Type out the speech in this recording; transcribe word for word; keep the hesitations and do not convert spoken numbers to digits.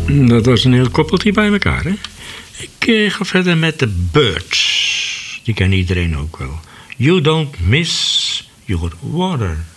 Dat was een heel koppeltje bij elkaar, hè? Ik uh, ga verder met de Birds. Die kent iedereen ook wel. You don't miss your water.